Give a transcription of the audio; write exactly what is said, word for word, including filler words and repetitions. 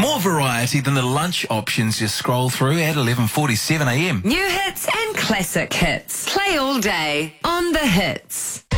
More variety than the lunch options you scroll through at eleven forty-seven a m. New hits and classic hits. Play all day on The Hits.